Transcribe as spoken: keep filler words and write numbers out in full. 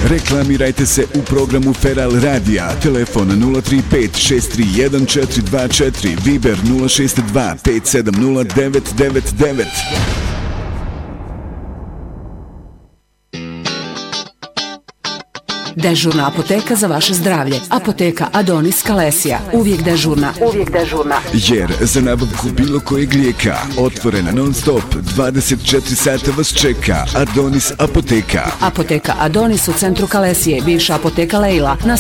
Reklamirajte se u programu Feral Radija. Telefon nula tri pet šest tri jedan četiri dva četiri, Viber nula šest dva pet sedam nula devet devet devet. Dežurna apoteka za vaše zdravlje. Apoteka Adonis Kalesija. Uvijek dežurna. Uvijek dežurna. Jer za nabavku bilo kojeg lijeka, otvorena non stop, dvadeset četiri sata vas čeka Adonis apoteka. Apoteka Adonis u centru Kalesije, bivša apoteka Lejla, na